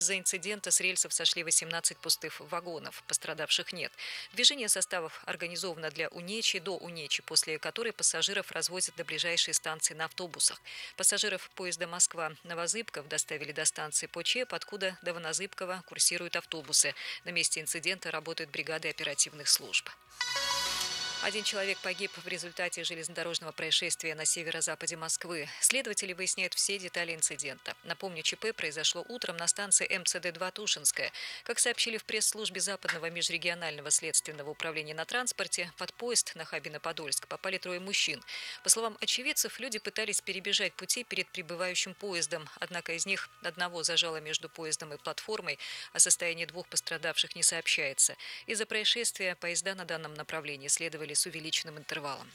Из-за инцидента с рельсов сошли 18 пустых вагонов, пострадавших нет. Движение составов организовано для Унечи до Унечи, после которой пассажиров развозят до ближайшей станции на автобусах. Пассажиров поезда Москва-Новозыбков доставили до станции Почеп, откуда до Новозыбкова курсируют автобусы. На месте инцидента работают бригады оперативных служб. Один человек погиб в результате железнодорожного происшествия на северо-западе Москвы. Следователи выясняют все детали инцидента. Напомню, ЧП произошло утром на станции МЦД-2 Тушинская. Как сообщили в пресс-службе Западного межрегионального следственного управления на транспорте, под поезд на Хабино-Подольск попали трое мужчин. По словам очевидцев, люди пытались перебежать пути перед прибывающим поездом. Однако из них одного зажало между поездом и платформой. О состоянии двух пострадавших не сообщается. Из-за происшествия поезда на данном направлении следовали с увеличенным интервалом.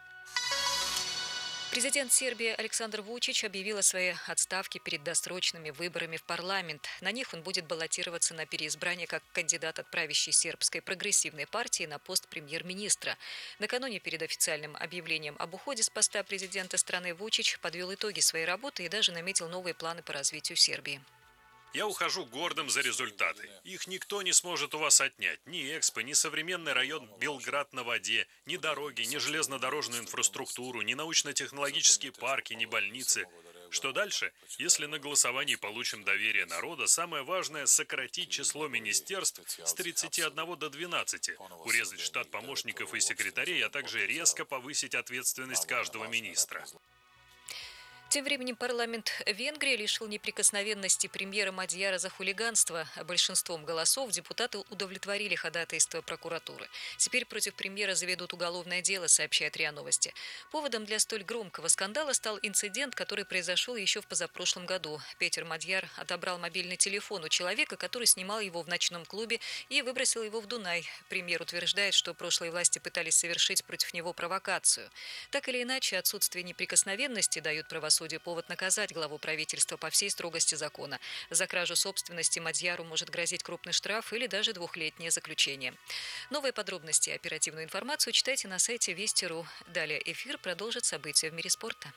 Президент Сербии Александр Вучич объявил о своей отставке перед досрочными выборами в парламент. На них он будет баллотироваться на переизбрание как кандидат от правящей сербской прогрессивной партии на пост премьер-министра. Накануне перед официальным объявлением об уходе с поста президента страны Вучич подвел итоги своей работы и даже наметил новые планы по развитию Сербии. Я ухожу гордым за результаты. Их никто не сможет у вас отнять. Ни Экспо, ни современный район Белград на воде, ни дороги, ни железнодорожную инфраструктуру, ни научно-технологические парки, ни больницы. Что дальше? Если на голосовании получим доверие народа, самое важное – сократить число министерств с 31 до 12, урезать штат помощников и секретарей, а также резко повысить ответственность каждого министра. Тем временем парламент Венгрии лишил неприкосновенности премьера Мадьяра за хулиганство. Большинством голосов депутаты удовлетворили ходатайство прокуратуры. Теперь против премьера заведут уголовное дело, сообщает РИА Новости. Поводом для столь громкого скандала стал инцидент, который произошел еще в позапрошлом году. Петер Мадьяр отобрал мобильный телефон у человека, который снимал его в ночном клубе, и выбросил его в Дунай. Премьер утверждает, что прошлые власти пытались совершить против него провокацию. Так или иначе, отсутствие неприкосновенности дает правосудие повод наказать главу правительства по всей строгости закона. За кражу собственности Мадьяру может грозить крупный штраф или даже 2-летнее заключение. Новые подробности и оперативную информацию читайте на сайте Вести.ру. Далее эфир продолжит события в мире спорта.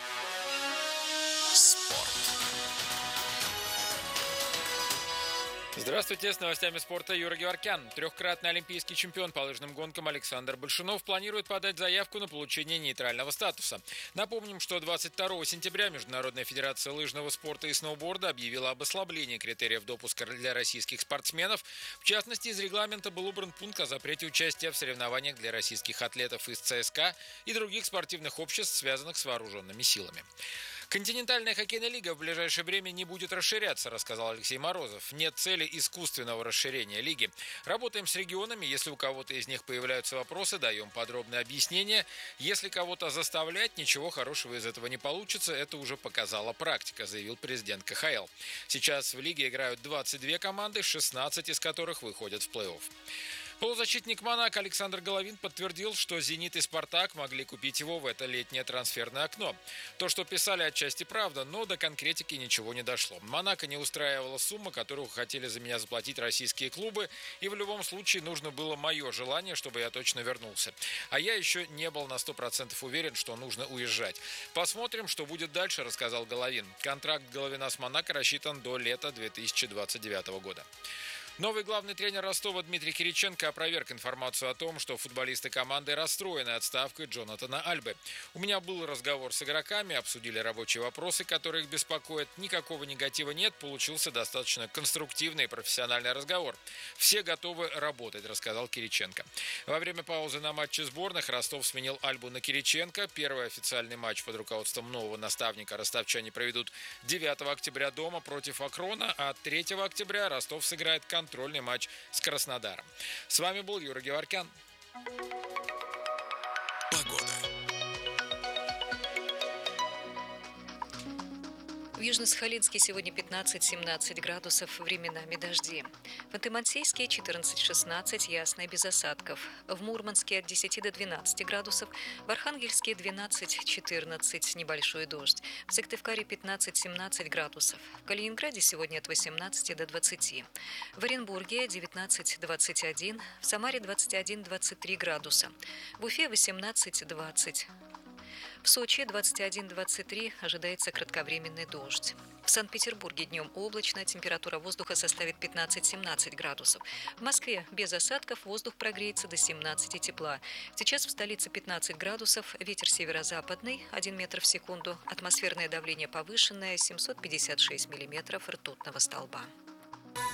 Спорт. Здравствуйте, с новостями спорта Юра Геворкян. Трехкратный олимпийский чемпион по лыжным гонкам Александр Большунов планирует подать заявку на получение нейтрального статуса. Напомним, что 22 сентября Международная федерация лыжного спорта и сноуборда объявила об ослаблении критериев допуска для российских спортсменов. В частности, из регламента был убран пункт о запрете участия в соревнованиях для российских атлетов из ЦСКА и других спортивных обществ, связанных с вооруженными силами. Континентальная хоккейная лига в ближайшее время не будет расширяться, рассказал Алексей Морозов. Нет цели искусственного расширения лиги. Работаем с регионами, если у кого-то из них появляются вопросы, даем подробное объяснение. Если кого-то заставлять, ничего хорошего из этого не получится, это уже показала практика, заявил президент КХЛ. Сейчас в лиге играют 22 команды, 16 из которых выходят в плей-офф. Полузащитник «Монако» Александр Головин подтвердил, что «Зенит» и «Спартак» могли купить его в это летнее трансферное окно. То, что писали, отчасти правда, но до конкретики ничего не дошло. «Монако» не устраивала сумма, которую хотели за меня заплатить российские клубы, и в любом случае нужно было мое желание, чтобы я точно вернулся. А я еще не был на 100% уверен, что нужно уезжать. Посмотрим, что будет дальше, рассказал Головин. Контракт Головина с «Монако» рассчитан до лета 2029 года. Новый главный тренер Ростова Дмитрий Кириченко опроверг информацию о том, что футболисты команды расстроены отставкой Джонатана Альбы. У меня был разговор с игроками, обсудили рабочие вопросы, которые их беспокоят. Никакого негатива нет, получился достаточно конструктивный и профессиональный разговор. Все готовы работать, рассказал Кириченко. Во время паузы на матче сборных Ростов сменил Альбу на Кириченко. Первый официальный матч под руководством нового наставника ростовчане проведут 9 октября дома против Акрона, а 3 октября Ростов сыграет контрольный матч с Краснодаром. С вами был Юра Геворкян. Погода. В Южно-Сахалинске сегодня 15-17 градусов, временами дожди. В Ханты-Мансийске 14-16, ясно и без осадков. В Мурманске от 10 до 12 градусов. В Архангельске 12-14, небольшой дождь. В Сыктывкаре 15-17 градусов. В Калининграде сегодня от 18 до 20. В Оренбурге 19-21, в Самаре 21-23 градуса. В Уфе 18-20. В Сочи 21-23 ожидается кратковременный дождь. В Санкт-Петербурге днем облачно, температура воздуха составит 15-17 градусов. В Москве без осадков воздух прогреется до 17 тепла. Сейчас в столице 15 градусов, ветер северо-западный 1 метр в секунду, атмосферное давление повышенное 756 миллиметров ртутного столба.